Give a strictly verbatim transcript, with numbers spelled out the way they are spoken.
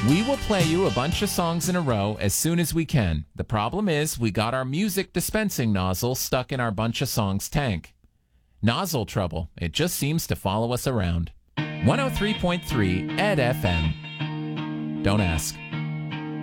We will play you a bunch of songs in a row as soon as we can. The problem is we got our music dispensing nozzle stuck in our bunch of songs tank. Nozzle trouble. It just seems to follow us around. one oh three point three E D F M. Don't ask.